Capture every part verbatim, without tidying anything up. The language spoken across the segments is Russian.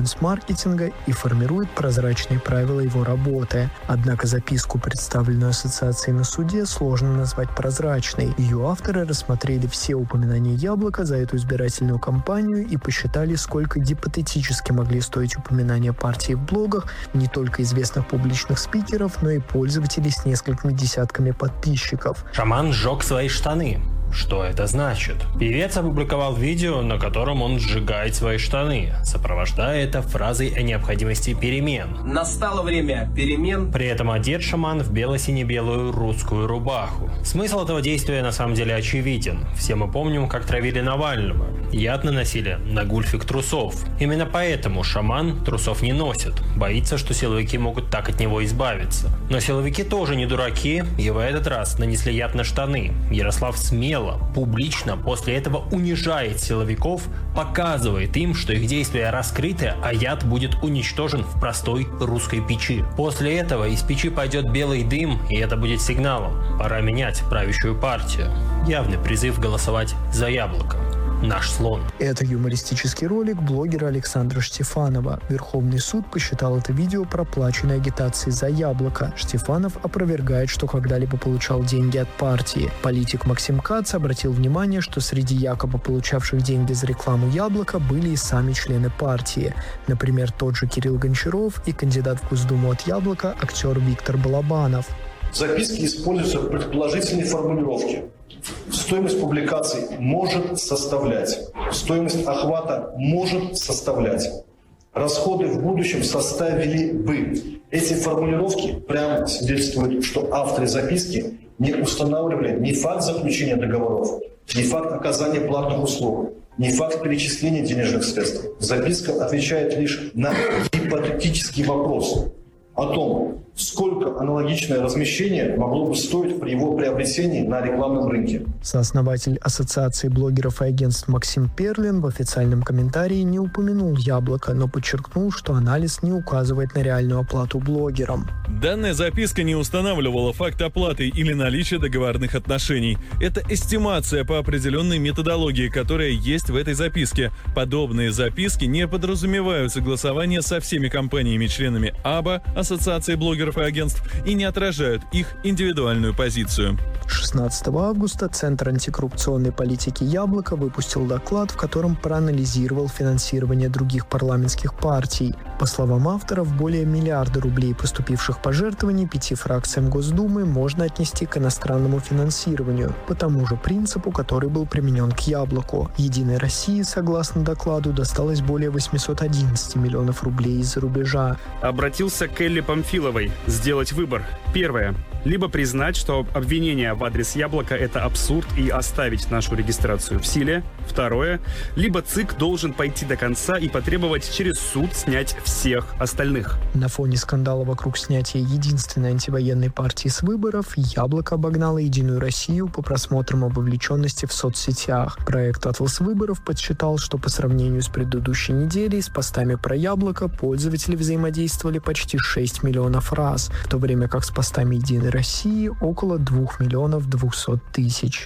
маркетинга и формирует прозрачные правила его работы. Однако записку, представленную ассоциацией на суде, сложно назвать прозрачной. Ее авторы рассмотрели все упоминания «Яблока» за эту избирательную кампанию и посчитали, сколько гипотетически могли стоить упоминания партии в блогах не только известных публичных спикеров, но и пользователей с несколькими десятками подписчиков. Шаман сжег свои штаны. Что это значит? Певец опубликовал видео, на котором он сжигает свои штаны, сопровождая это фразой о необходимости перемен. Настало время перемен. При этом одет шаман в бело-сине-белую русскую рубаху. Смысл этого действия на самом деле очевиден. Все мы помним, как травили Навального. Яд наносили на гульфик трусов. Именно поэтому шаман трусов не носит. Боится, что силовики могут так от него избавиться. Но силовики тоже не дураки, и в этот раз нанесли яд на штаны. Ярослав смело, публично после этого унижает силовиков, показывает им, что их действия раскрыты, а яд будет уничтожен в простой русской печи. После этого из печи пойдет белый дым, и это будет сигналом. Пора менять правящую партию. Явный призыв голосовать за «Яблоко». Наш слон. Это юмористический ролик блогера Александра Штефанова. Верховный суд посчитал это видео проплаченной агитацией за «Яблоко». Штефанов опровергает, что когда-либо получал деньги от партии. Политик Максим Кац обратил внимание, что среди якобы получавших деньги за рекламу «Яблоко» были и сами члены партии. Например, тот же Кирилл Гончаров и кандидат в Госдуму от «Яблока» актер Виктор Балабанов. В записке используются предположительные формулировки. Стоимость публикаций может составлять. Стоимость охвата может составлять. Расходы в будущем составили бы. Эти формулировки прямо свидетельствуют, что авторы записки не устанавливали ни факт заключения договоров, ни факт оказания платных услуг, ни факт перечисления денежных средств. Записка отвечает лишь на гипотетический вопрос о том, сколько аналогичное размещение могло бы стоить при его приобретении на рекламном рынке. Сооснователь Ассоциации блогеров и агентств Максим Перлин в официальном комментарии не упомянул «Яблоко», но подчеркнул, что анализ не указывает на реальную оплату блогерам. Данная записка не устанавливала факт оплаты или наличия договорных отношений. Это эстимация по определенной методологии, которая есть в этой записке. Подобные записки не подразумевают согласование со всеми компаниями-членами АБА, Ассоциации блогеров и агентств, и не отражают их индивидуальную позицию. шестнадцатого августа Центр антикоррупционной политики «Яблоко» выпустил доклад, в котором проанализировал финансирование других парламентских партий. По словам авторов, более миллиарда рублей поступивших пожертвований пяти фракциям Госдумы можно отнести к иностранному финансированию, по тому же принципу, который был применен к «Яблоку». «Единой России», согласно докладу, досталось более восемьсот одиннадцать миллионов рублей из-за рубежа. Обратился к Элле Памфиловой. Сделать выбор. Первое. Либо признать, что обвинение в адрес «Яблока» — это абсурд и оставить нашу регистрацию в силе. Второе. Либо ЦИК должен пойти до конца и потребовать через суд снять всех остальных. На фоне скандала вокруг снятия единственной антивоенной партии с выборов «Яблоко» обогнало «Единую Россию» по просмотрам и вовлеченности в соцсетях. Проект «Атлас выборов» подсчитал, что по сравнению с предыдущей неделей с постами про «Яблоко» пользователи взаимодействовали почти шесть миллионов раз, в то время как с постами «Единой России» около двух миллионов двухсот тысяч.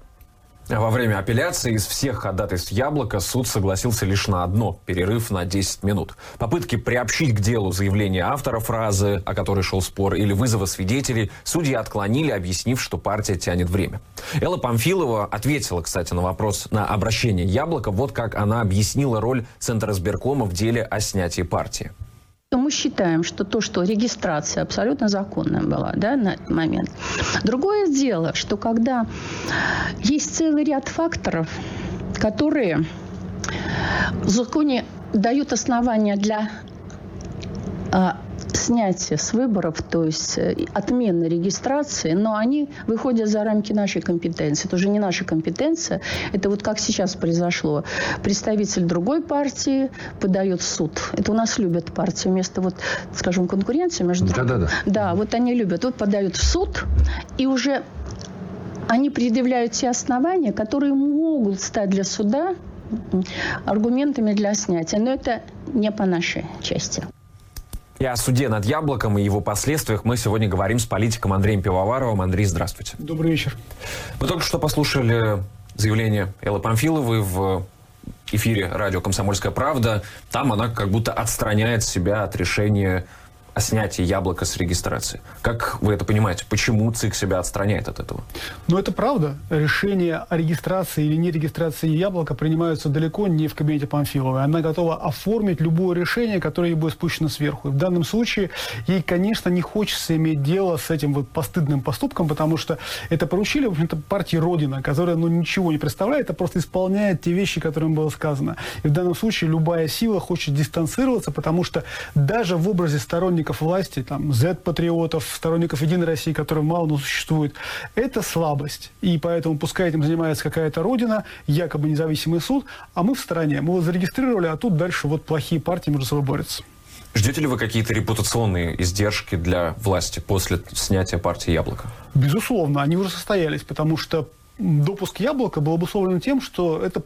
Во время апелляции из всех ходатайств «Яблока» суд согласился лишь на одно – перерыв на десять минут. Попытки приобщить к делу заявление автора фразы, о которой шел спор, или вызова свидетелей, судьи отклонили, объяснив, что партия тянет время. Элла Памфилова ответила, кстати, на вопрос на обращение «Яблоко». Вот как она объяснила роль Центризбиркома в деле о снятии партии. Мы считаем, что то, что регистрация абсолютно законная была, да, на этот момент. Другое дело, что когда есть целый ряд факторов, которые в законе дают основания для а, снятия с выборов, то есть отмены регистрации, но они выходят за рамки нашей компетенции. Это уже не наша компетенция. Это вот как сейчас произошло. Представитель другой партии подает в суд. Это у нас любят партии вместо, вот, скажем, конкуренции между... Да-да-да. Да, вот они любят. Вот подают в суд, и уже они предъявляют те основания, которые могут стать для суда аргументами для снятия. Но это не по нашей части. И о суде над «Яблоком» и его последствиях мы сегодня говорим с политиком Андреем Пивоваровым. Андрей, здравствуйте. Добрый вечер. Мы только что послушали заявление Эллы Памфиловой в эфире радио «Комсомольская правда». Там она как будто отстраняет себя от решения о снятии яблока с регистрации. Как вы это понимаете? Почему ЦИК себя отстраняет от этого? Ну, это правда. Решения о регистрации или не регистрации яблока принимаются далеко не в кабинете Памфиловой. Она готова оформить любое решение, которое ей будет спущено сверху. И в данном случае ей, конечно, не хочется иметь дело с этим вот постыдным поступком, потому что это поручили, в общем-то, партии Родина, которая, ну, ничего не представляет, а просто исполняет те вещи, которые им было сказано. И в данном случае любая сила хочет дистанцироваться, потому что даже в образе сторонников власти, там, зет-патриотов, сторонников Единой России, которые мало, но существуют, это слабость. И поэтому пускай этим занимается какая-то Родина, якобы независимый суд, а мы в стороне. Мы его зарегистрировали, а тут дальше вот плохие партии между собой борются. Ждете ли вы какие-то репутационные издержки для власти после снятия партии «Яблоко»? Безусловно, они уже состоялись, потому что допуск яблока был обусловлен тем, что это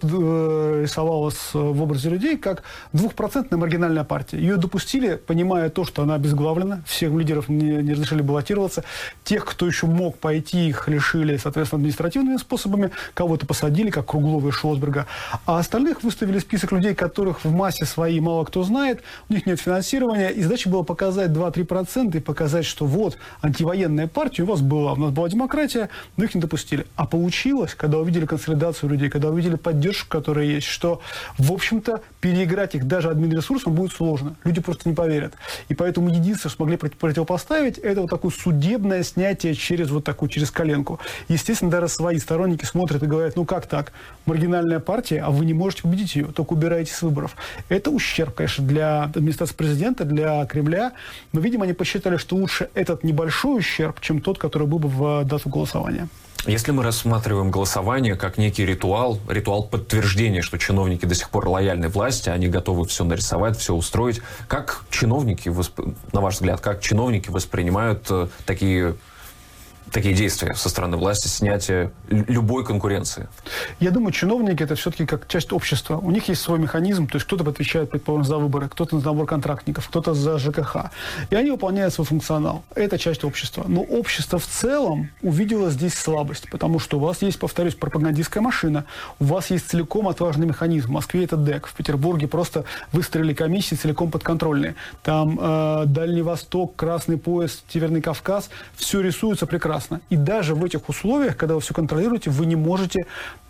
рисовалось в образе людей как двухпроцентная маргинальная партия. Ее допустили, понимая то, что она обезглавлена, всех лидеров не, не разрешили баллотироваться, тех, кто еще мог пойти, их лишили, соответственно, административными способами, кого-то посадили, как Круглова и Шлосберга, а остальных выставили список людей, которых в массе своей мало кто знает, у них нет финансирования, и задача была показать два-три процента и показать, что вот антивоенная партия у вас была, у нас была демократия, но их не допустили. А получилось, когда увидели консолидацию людей, когда увидели поддержку, которая есть, что, в общем-то, переиграть их даже админресурсом будет сложно. Люди просто не поверят. И поэтому единственное, что смогли противопоставить, это вот такое судебное снятие через вот такую, через коленку. Естественно, даже свои сторонники смотрят и говорят, ну как так? Маргинальная партия, а вы не можете победить ее, только убираете с выборов. Это ущерб, конечно, для администрации президента, для Кремля, но, видимо, они посчитали, что лучше этот небольшой ущерб, чем тот, который был бы в дату голосования. Если мы рассматриваем голосование как некий ритуал, ритуал подтверждения, что чиновники до сих пор лояльны власти, они готовы все нарисовать, все устроить, как чиновники, на ваш взгляд, как чиновники воспринимают такие... такие действия со стороны власти, снятие любой конкуренции? Я думаю, чиновники – это все-таки как часть общества. У них есть свой механизм, то есть кто-то отвечает, предположим, за выборы, кто-то за набор контрактников, кто-то за ЖКХ. И они выполняют свой функционал. Это часть общества. Но общество в целом увидело здесь слабость, потому что у вас есть, повторюсь, пропагандистская машина, у вас есть целиком отважный механизм. В Москве это ДЭК, в Петербурге просто выстроили комиссии целиком подконтрольные. Там э, Дальний Восток, Красный пояс, Северный Кавказ – все рисуется прекрасно. И даже в этих условиях, когда вы все контролируете, вы не можете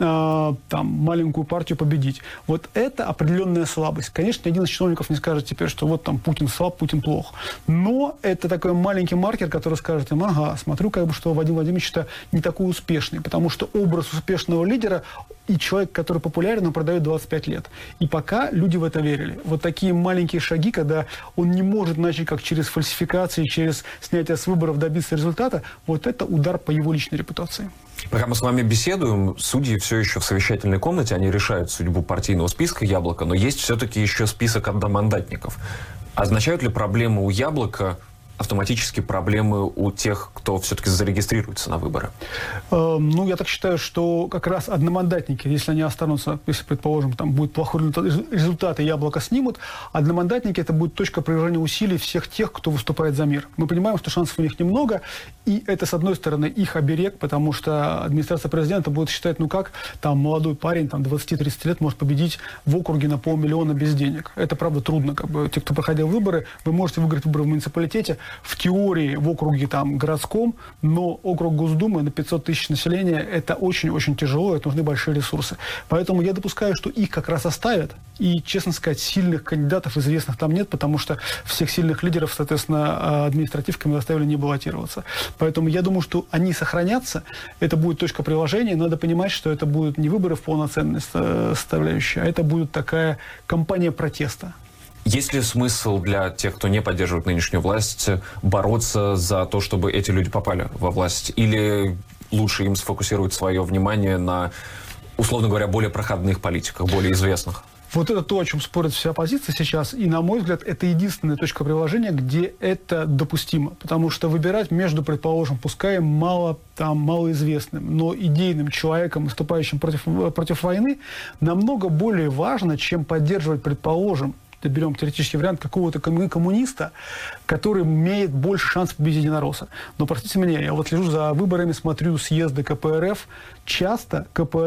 э, там, маленькую партию победить. Вот это определенная слабость. Конечно, ни один из чиновников не скажет теперь, что вот там Путин слаб, Путин плох. Но это такой маленький маркер, который скажет им, ага, смотрю, как бы, что Вадим Владимирович-то не такой успешный. Потому что образ успешного лидера и человек, который популярен, он продает двадцать пять лет. И пока люди в это верили. Вот такие маленькие шаги, когда он не может начать как через фальсификации, через снятие с выборов добиться результата, вот это удар по его личной репутации. Пока мы с вами беседуем, судьи все еще в совещательной комнате, они решают судьбу партийного списка «Яблоко», но есть все-таки еще список одномандатников. Означают ли проблемы у «Яблока» автоматически проблемы у тех, кто все-таки зарегистрируется на выборы? Э, ну, я так считаю, что как раз одномандатники, если они останутся, если, предположим, там будет плохой результат, результат и «Яблоко» снимут, одномандатники – это будет точка приложения усилий всех тех, кто выступает за мир. Мы понимаем, что шансов у них немного, и это, с одной стороны, их оберег, потому что администрация президента будет считать, ну как, там молодой парень, там двадцать-тридцать лет может победить в округе на полмиллиона без денег. Это, правда, трудно. Как бы, те, кто проходил выборы, вы можете выиграть выборы в муниципалитете, в теории в округе там городском, но округ Госдумы на пятьсот тысяч населения – это очень-очень тяжело, это нужны большие ресурсы. Поэтому я допускаю, что их как раз оставят, и, честно сказать, сильных кандидатов известных там нет, потому что всех сильных лидеров, соответственно, административками заставили не баллотироваться. Поэтому я думаю, что они сохранятся, это будет точка приложения, надо понимать, что это будут не выборы в полноценной составляющей, а это будет такая кампания протеста. Есть ли смысл для тех, кто не поддерживает нынешнюю власть, бороться за то, чтобы эти люди попали во власть? Или лучше им сфокусировать свое внимание на, условно говоря, более проходных политиках, более известных? Вот это то, о чем спорит вся оппозиция сейчас. И, на мой взгляд, это единственная точка приложения, где это допустимо. Потому что выбирать между, предположим, пускай мало, там, малоизвестным, но идейным человеком, выступающим против, против войны, намного более важно, чем поддерживать, предположим, берем теоретический вариант какого-то коммуниста, который имеет больше шансов победить единоросса. Но, простите меня, я вот слежу за выборами, смотрю съезды КПРФ. Часто КПРФ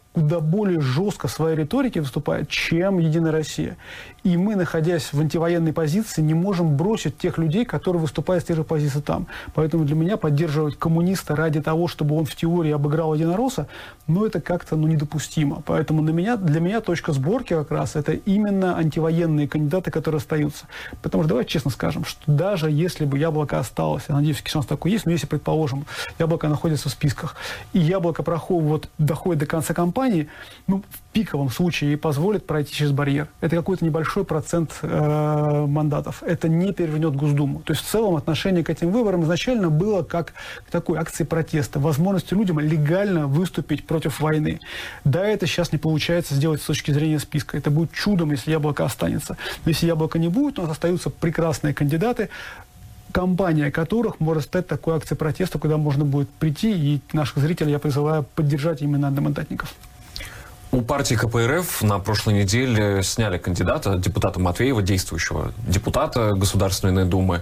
куда более жестко в своей риторике выступает, чем «Единая Россия». И мы, находясь в антивоенной позиции, не можем бросить тех людей, которые выступают с тех же позиций там. Поэтому для меня поддерживать коммуниста ради того, чтобы он в теории обыграл единоросса, ну, это как-то ну, недопустимо. Поэтому на меня, для меня точка сборки как раз это именно антивоенные кандидаты, которые остаются. Потому что давайте честно скажем, что даже если бы Яблоко осталось, я надеюсь, шанс такой есть, но если, предположим, Яблоко находится в списках, и Яблоко проходит, вот, доходит до конца кампании, ну, в пиковом случае ей позволит пройти через барьер. Это какой-то небольшой процент э, мандатов. Это не перевернет Госдуму. То есть в целом отношение к этим выборам изначально было как к такой акции протеста, возможности людям легально выступить против войны. Да, это сейчас не получается сделать с точки зрения списка. Это будет чудом, если Яблоко останется. Но если Яблоко не будет, у нас остаются прекрасные кандидаты, компания которых может стать такой акцией протеста, куда можно будет прийти, и наших зрителей я призываю поддержать именно одномандатников. У партии ка пэ эр эф на прошлой неделе сняли кандидата, депутата Матвеева, действующего депутата Государственной Думы.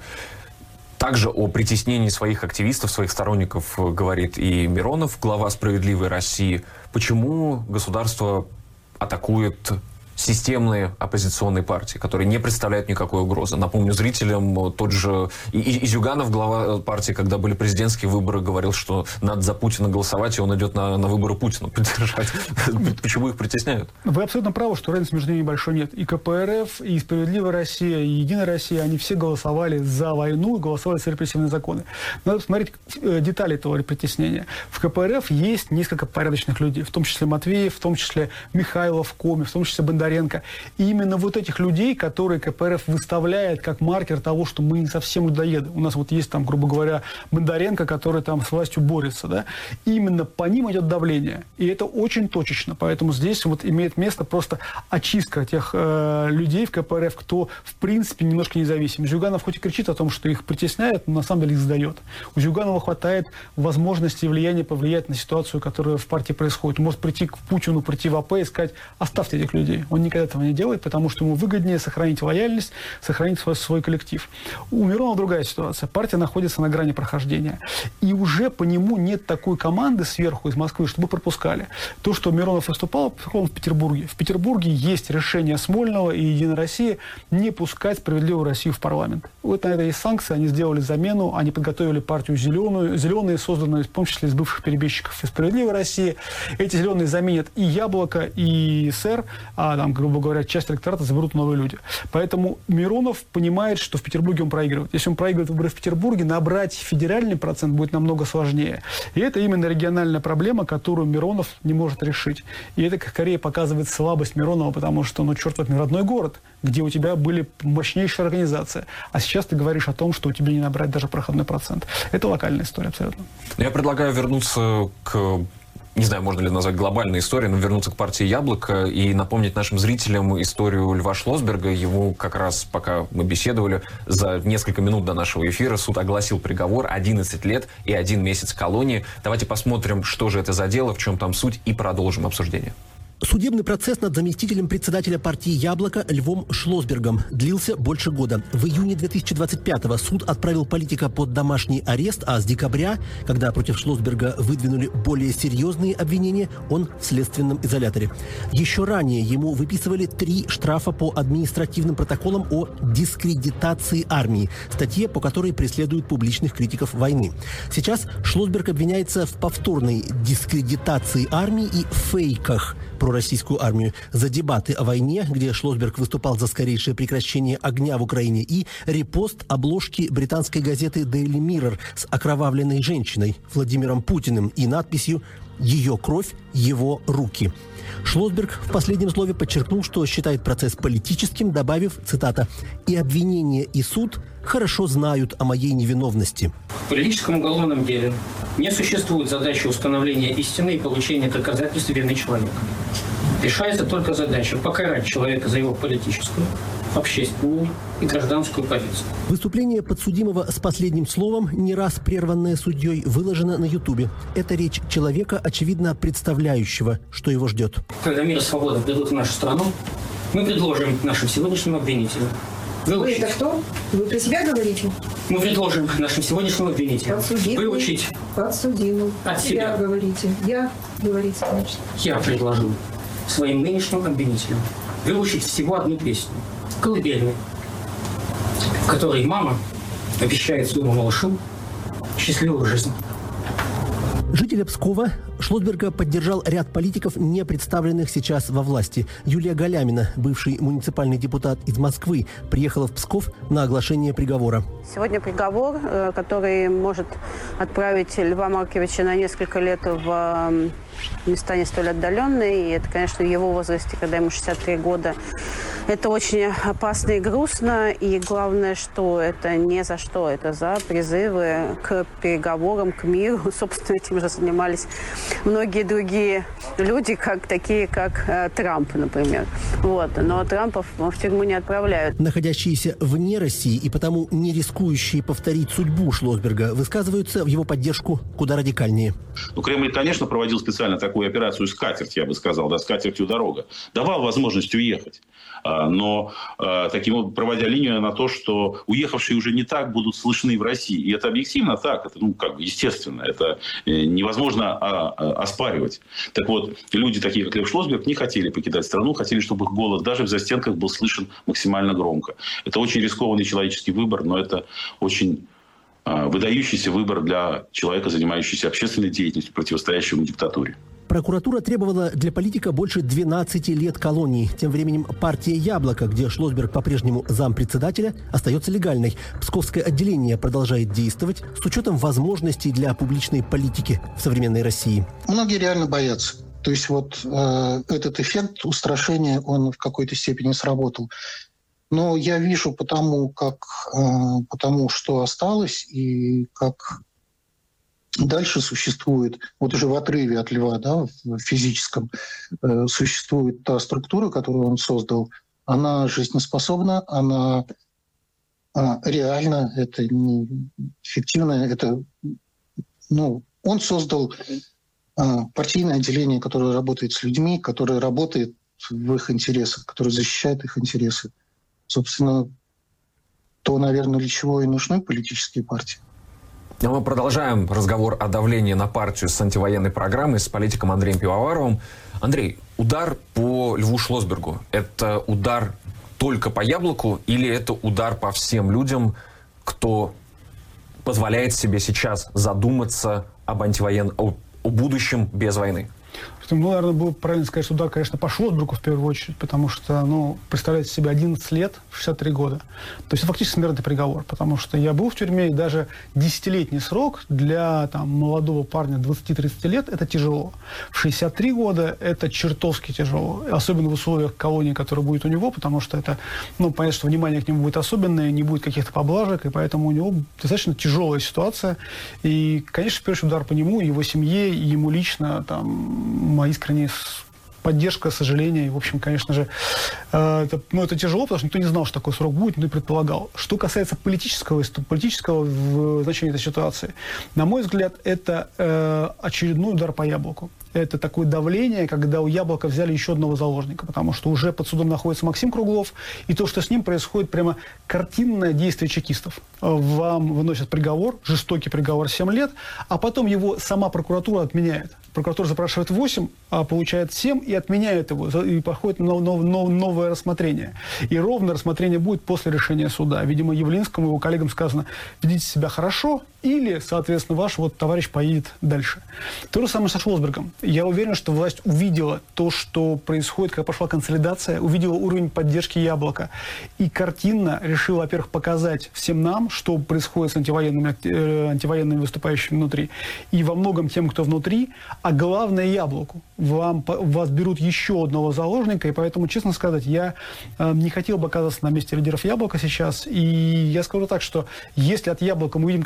Также о притеснении своих активистов, своих сторонников говорит и Миронов, глава «Справедливой России». Почему государство атакует системные оппозиционные партии, которые не представляют никакой угрозы? Напомню зрителям, тот же и, и, Зюганов, глава партии, когда были президентские выборы, говорил, что надо за Путина голосовать, и он идет на, на выборы Путина поддержать. Почему их притесняют? Вы абсолютно правы, что разницы между ними большой нет. И ка пэ эр эф, и «Справедливая Россия», и «Единая Россия», они все голосовали за войну, голосовали за репрессивные законы. Надо посмотреть детали этого притеснения. В ка пэ эр эф есть несколько порядочных людей, в том числе Матвеев, в том числе Михайлов, Коми, в том числе Бондаренко. И именно вот этих людей, которые ка пэ эр эф выставляет как маркер того, что мы не совсем людоеды. У нас вот есть там, грубо говоря, Бондаренко, который там с властью борется, да. И именно по ним идет давление. И это очень точечно. Поэтому здесь вот имеет место просто очистка тех э, людей в ка пэ эр эф, кто в принципе немножко независим. Зюганов хоть и кричит о том, что их притесняют, но на самом деле их сдает. У Зюганова хватает возможности и влияния повлиять на ситуацию, которая в партии происходит. Он может прийти к Путину, прийти в а пэ и сказать: оставьте этих людей. Он никогда этого не делает, потому что ему выгоднее сохранить лояльность, сохранить свой, свой коллектив. У Миронова другая ситуация. Партия находится на грани прохождения. И уже по нему нет такой команды сверху из Москвы, чтобы пропускали. То, что Миронов выступал в Петербурге. В Петербурге есть решение Смольного и «Единой России» не пускать «Справедливую Россию» в парламент. Вот на это есть санкции, они сделали замену, они подготовили партию «Зеленую», «Зеленые», созданную в том числе из бывших перебежчиков из «Справедливой России». Эти «Зеленые» заменят и «Яблоко», и «СЭР», а там, грубо говоря, часть электората заберут новые люди. Поэтому Миронов понимает, что в Петербурге он проигрывает. Если он проигрывает выборы в Петербурге, набрать федеральный процент будет намного сложнее. И это именно региональная проблема, которую Миронов не может решить. И это скорее показывает слабость Миронова, потому что, ну, черт возьми, родной город, где у тебя были мощнейшие организации. А сейчас ты говоришь о том, что у тебя не набрать даже проходной процент. Это локальная история абсолютно. Я предлагаю вернуться к... Не знаю, можно ли назвать глобальной историей, но вернуться к партии «Яблоко» и напомнить нашим зрителям историю Льва Шлосберга. Его как раз, пока мы беседовали, за несколько минут до нашего эфира суд огласил приговор: одиннадцать лет и один месяц колонии. Давайте посмотрим, что же это за дело, в чем там суть, и продолжим обсуждение. Судебный процесс над заместителем председателя партии «Яблоко» Львом Шлосбергом длился больше года. В июне две тысячи двадцать пятого суд отправил политика под домашний арест, а с декабря, когда против Шлосберга выдвинули более серьезные обвинения, он в следственном изоляторе. Еще ранее ему выписывали три штрафа по административным протоколам о дискредитации армии, статье, по которой преследуют публичных критиков войны. Сейчас Шлосберг обвиняется в повторной дискредитации армии и фейках про российскую армию, за дебаты о войне, где Шлосберг выступал за скорейшее прекращение огня в Украине, и репост обложки британской газеты Daily Mirror с окровавленной женщиной Владимиром Путиным и надписью «Ее кровь, его руки». Шлосберг в последнем слове подчеркнул, что считает процесс политическим, добавив, цитата, «И обвинение, и суд хорошо знают о моей невиновности». В политическом уголовном деле не существует задачи установления истины и получения доказательств вины человека. Решается только задача покарать человека за его политическую, общественную и гражданскую позицию. Выступление подсудимого с последним словом, не раз прерванное судьей, выложено на Ютубе. Это речь человека, очевидно представляющего, что его ждет. Когда мир и свобода придут в нашу страну, мы предложим нашим сегодняшним обвинителям. Вы это кто? Вы про себя говорите? Мы предложим нашим сегодняшним обвинителям подсудимый, выучить подсудимый. от себя. Я говорите. Я говорите, конечно. Я предложу своим нынешним обвинителям выучить всего одну песню. Колыбельную. В которой мама обещает своему малышу счастливую жизнь. Жителя Пскова Шлосберга поддержал ряд политиков, не представленных сейчас во власти. Юлия Галямина, бывший муниципальный депутат из Москвы, приехала в Псков на оглашение приговора. Сегодня приговор, который может отправить Льва Марковича на несколько лет в места не столь отдаленные. И это, конечно, в его возрасте, когда ему шестьдесят три года. Это очень опасно и грустно. И главное, что это не за что. Это за призывы к переговорам, к миру. Собственно, этим же занимались многие другие люди, как такие, как э, Трамп, например. Вот. Но Трампов в тюрьму не отправляют. Находящиеся вне России и потому не рискующие повторить судьбу Шлосберга высказываются в его поддержку куда радикальнее. Ну, Кремль, конечно, проводил специально такую операцию «Скатерть», я бы сказал, да, «Скатертью дорога». Давал возможность уехать. Но таким образом, проводя линию на то, что уехавшие уже не так будут слышны в России. И это объективно так, это, ну, как бы естественно, это невозможно оспаривать. Так вот, люди, такие как Лев Шлосберг, не хотели покидать страну, хотели, чтобы их голос даже в застенках был слышен максимально громко. Это очень рискованный человеческий выбор, но это очень выдающийся выбор для человека, занимающегося общественной деятельностью, противостоящему диктатуре. Прокуратура требовала для политика больше двенадцати лет колонии. Тем временем партия «Яблоко», где Шлосберг по-прежнему зампредседателя, остается легальной. Псковское отделение продолжает действовать с учетом возможностей для публичной политики в современной России. Многие реально боятся. То есть вот э, этот эффект устрашения, он в какой-то степени сработал. Но я вижу потому, как, э, потому что осталось и как... Дальше существует, вот уже в отрыве от Льва, да, в физическом, э, существует та структура, которую он создал. Она жизнеспособна, она э, реальна, это не фиктивно, это, ну, он создал э, партийное отделение, которое работает с людьми, которое работает в их интересах, которое защищает их интересы. Собственно, то, наверное, для чего и нужны политические партии. Мы продолжаем разговор о давлении на партию с антивоенной программой с политиком Андреем Пивоваровым. Андрей, удар по Льву Шлосбергу – это удар только по Яблоку или это удар по всем людям, кто позволяет себе сейчас задуматься об антивоен... о, о будущем без войны? Ну, наверное, было правильно сказать, что удар, конечно, по Шлосбергу в первую очередь, потому что, ну, представляете себе, одиннадцать лет, шестьдесят три года. То есть это фактически смертный приговор, потому что я был в тюрьме, и даже десятилетний срок для там, молодого парня двадцати-тридцати лет – это тяжело. В шестьдесят три года это чертовски тяжело, особенно в условиях колонии, которая будет у него, потому что это, ну, понятно, что внимание к нему будет особенное, не будет каких-то поблажек, и поэтому у него достаточно тяжелая ситуация. И, конечно, в первый удар по нему, его семье, и ему лично, там, моя искренняя поддержка, сожаление. И, в общем, конечно же, э, это, ну, это тяжело, потому что никто не знал, что такой срок будет, никто не предполагал. Что касается политического, политического в значении этой ситуации, на мой взгляд, это э, очередной удар по Яблоку. Это такое давление, когда у Яблока взяли еще одного заложника, потому что уже под судом находится Максим Круглов, и то, что с ним происходит, прямо картинное действие чекистов. Вам выносят приговор, жестокий приговор семь лет, а потом его сама прокуратура отменяет. Прокуратура запрашивает восемь, а получает семь и отменяет его, и проходит нов, нов, нов, новое рассмотрение. И ровно рассмотрение будет после решения суда. Видимо, Явлинскому и его коллегам сказано: ведите себя хорошо, или, соответственно, ваш вот товарищ поедет дальше. То же самое со Шлосбергом. Я уверен, что власть увидела то, что происходит, как пошла консолидация, увидела уровень поддержки Яблока. И картинно решила, во-первых, показать всем нам, что происходит с антивоенными, э, антивоенными выступающими внутри. И во многом тем, кто внутри, а главное Яблоку. Вам, вас берут еще одного заложника, и поэтому, честно сказать, я э, не хотел бы оказаться на месте лидеров Яблока сейчас. И я скажу так, что если от Яблока мы увидим какие-то заявления,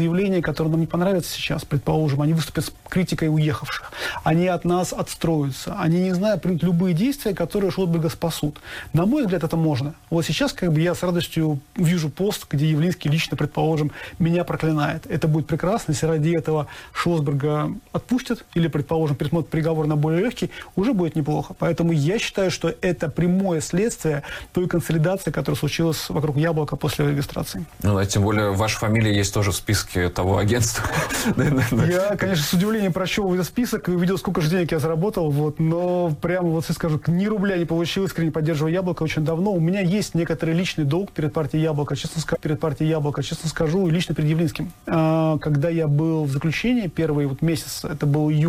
заявления, которые нам не понравятся сейчас, предположим, они выступят с критикой уехавших, они от нас отстроятся, они, не знаю, примут любые действия, которые Шлосберга спасут. На мой взгляд, это можно. Вот сейчас как бы я с радостью вижу пост, где Явлинский лично, предположим, меня проклинает. Это будет прекрасно, если ради этого Шлосберга отпустят или, предположим, пересмотрят приговор на более легкий, уже будет неплохо. Поэтому я считаю, что это прямое следствие той консолидации, которая случилась вокруг Яблока после регистрации. Ну, тем более, ваша фамилия есть тоже в списке того агентства. Я, конечно, с удивлением прочел этот список и увидел, сколько же денег я заработал, вот, но прямо вот, скажу, ни рубля не получилось, искренне поддерживаю Яблоко очень давно. У меня есть некоторый личный долг перед партией Яблоко, честно скажу, перед партией Яблоко, честно скажу, и лично перед Явлинским. Когда я был в заключении, первый вот месяц, это был июль